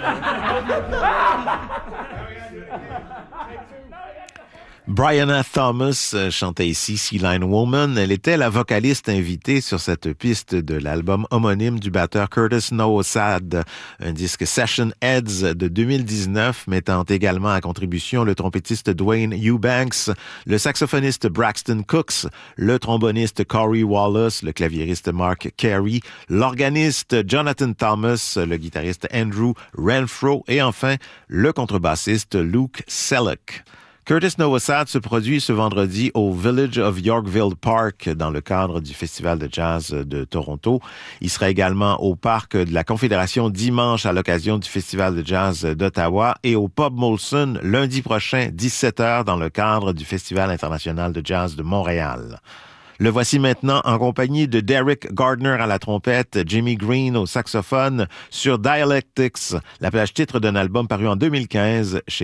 Brianna Thomas chantait ici Sea Lion Woman. Elle était la vocaliste invitée sur cette piste de l'album homonyme du batteur Curtis Nowosad, un disque Session Heads de 2019 mettant également à contribution le trompettiste Dwayne Eubanks, le saxophoniste Braxton Cooks, le tromboniste Corey Wallace, le claviériste Mark Carey, l'organiste Jonathan Thomas, le guitariste Andrew Renfro et enfin le contrebassiste Luke Selleck. Curtis Nowosad se produit ce vendredi au Village of Yorkville Park dans le cadre du Festival de jazz de Toronto. Il sera également au Parc de la Confédération dimanche à l'occasion du Festival de jazz d'Ottawa et au Pub Molson lundi prochain 17h dans le cadre du Festival international de jazz de Montréal. Le voici maintenant en compagnie de Derek Gardner à la trompette, Jimmy Green au saxophone sur Dialectics, la plage titre d'un album paru en 2015 chez